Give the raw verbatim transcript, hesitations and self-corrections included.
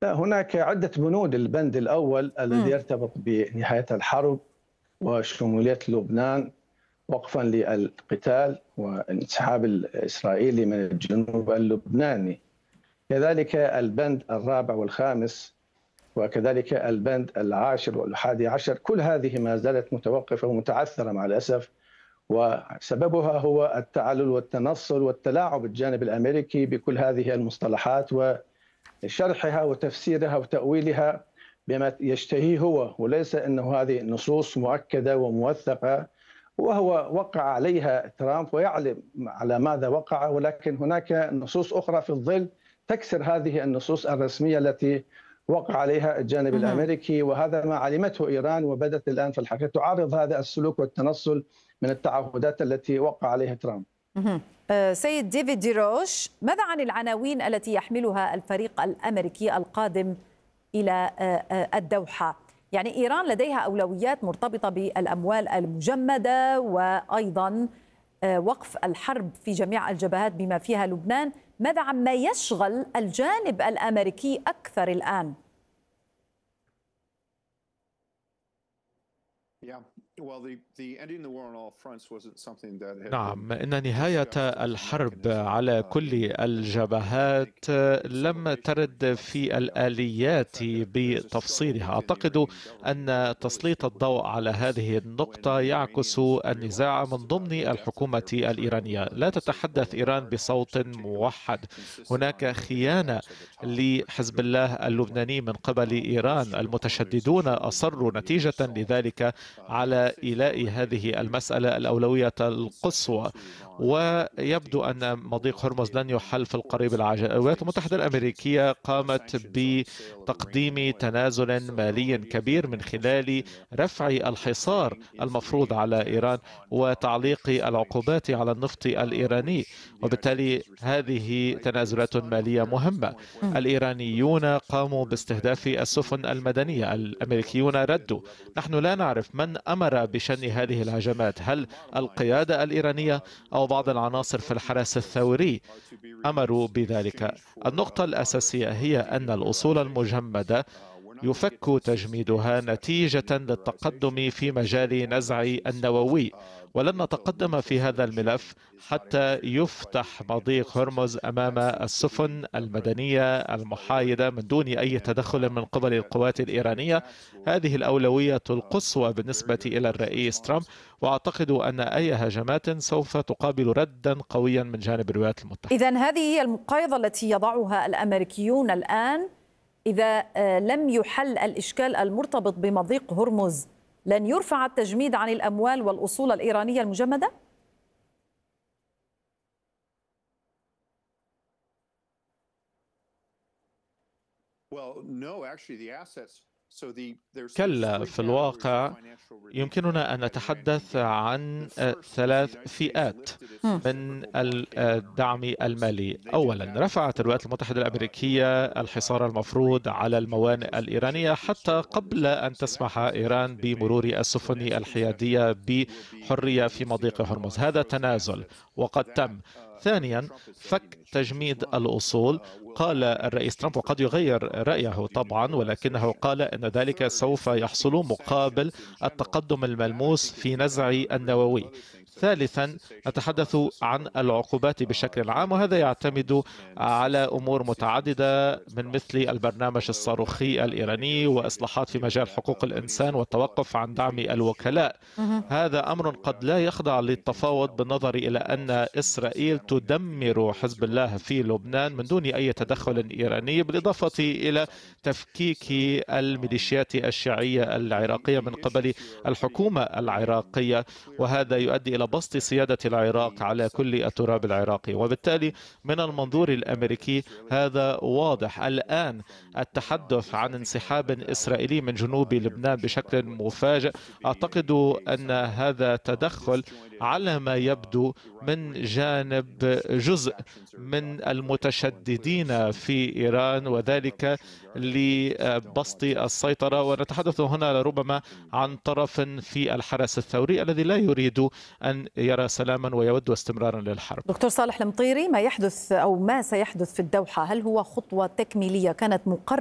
هناك عدة بنود. البند الأول الذي مم. يرتبط بنهاية الحرب وشمولية لبنان، وقفا للقتال والانسحاب الإسرائيلي من الجنوب اللبناني. كذلك البند الرابع والخامس، وكذلك البند العاشر والحادي عشر، كل هذه ما زالت متوقفة ومتعثرة مع الأسف، وسببها هو التعلل والتنصل والتلاعب الجانب الأمريكي بكل هذه المصطلحات وشرحها وتفسيرها وتأويلها بما يشتهيه هو، وليس أنه هذه نصوص مؤكدة وموثقة وهو وقع عليها ترامب ويعلم على ماذا وقع، ولكن هناك نصوص أخرى في الظل تكسر هذه النصوص الرسمية التي وقع عليها الجانب مهم. الأمريكي، وهذا ما علمته إيران وبدأت الآن في الحقيقة تعارض هذا السلوك والتنصل من التعهدات التي وقع عليها ترامب. مهم. آه، سيد ديفيد ديروش، ماذا عن العناوين التي يحملها الفريق الأمريكي القادم إلى آه، آه، الدوحة؟ يعني إيران لديها أولويات مرتبطة بالأموال المجمدة، وأيضا آه، وقف الحرب في جميع الجبهات بما فيها لبنان. ماذا عما يشغل الجانب الأمريكي أكثر الآن؟ نعم، إن نهاية الحرب على كل الجبهات لم ترد في الآليات بتفصيلها. أعتقد أن تسليط الضوء على هذه النقطة يعكس النزاع من ضمن الحكومة الإيرانية. لا تتحدث إيران بصوت موحد، هناك خيانة لحزب الله اللبناني من قبل إيران. المتشددون أصروا نتيجة لذلك على إيلاء هذه المسألة الأولوية القصوى، ويبدو أن مضيق هرمز لن يحل في القريب العاجل. الولايات المتحدة الأمريكية قامت بتقديم تنازل مالي كبير من خلال رفع الحصار المفروض على إيران وتعليق العقوبات على النفط الإيراني، وبالتالي هذه تنازلات مالية مهمة. الإيرانيون قاموا باستهداف السفن المدنية، الأمريكيون ردوا. نحن لا نعرف من أمر بشن هذه الهجمات، هل القيادة الإيرانية أو بعض العناصر في الحرس الثوري أمروا بذلك. النقطة الأساسية هي أن الأصول المجمدة يفك تجميدها نتيجة للتقدم في مجال نزع النووي، ولن نتقدم في هذا الملف حتى يفتح مضيق هرمز أمام السفن المدنية المحايدة من دون أي تدخل من قبل القوات الإيرانية. هذه الأولوية القصوى بالنسبة إلى الرئيس ترامب، وأعتقد أن أي هجمات سوف تقابل ردا قويا من جانب الولايات المتحدة. إذن هذه هي المقايضة التي يضعها الأمريكيون الآن. إذا لم يحل الإشكال المرتبط بمضيق هرمز لن يرفع التجميد عن الأموال والأصول الإيرانية المجمدة؟ كلا، في الواقع يمكننا أن نتحدث عن ثلاث فئات من الدعم المالي. أولا، رفعت الولايات المتحدة الأمريكية الحصار المفروض على الموانئ الإيرانية حتى قبل أن تسمح إيران بمرور السفن الحيادية بحرية في مضيق هرمز. هذا تنازل وقد تم. ثانيا، فك تجميد الأصول. قال الرئيس ترامب، وقد يغير رأيه طبعا، ولكنه قال أن ذلك سوف يحصل مقابل التقدم الملموس في نزع النووي. ثالثا، نتحدث عن العقوبات بشكل عام، وهذا يعتمد على أمور متعددة من مثل البرنامج الصاروخي الإيراني وإصلاحات في مجال حقوق الإنسان والتوقف عن دعم الوكلاء. هذا أمر قد لا يخضع للتفاوض بالنظر إلى أن إسرائيل تدمر حزب الله في لبنان من دون أي تدخل إيراني، بالإضافة إلى تفكيك الميليشيات الشيعية العراقية من قبل الحكومة العراقية، وهذا يؤدي إلى بسط سيادة العراق على كل التراب العراقي. وبالتالي من المنظور الأمريكي هذا واضح. الآن التحدث عن انسحاب إسرائيلي من جنوب لبنان بشكل مفاجئ، أعتقد أن هذا تدخل على ما يبدو من جانب جزء من المتشددين في إيران، وذلك لبسط السيطرة. ونتحدث هنا لربما عن طرف في الحرس الثوري الذي لا يريد أن يرى سلاما ويود استمرارا للحرب. دكتور صالح المطيري، ما يحدث أو ما سيحدث في الدوحة هل هو خطوة تكميلية كانت مقررة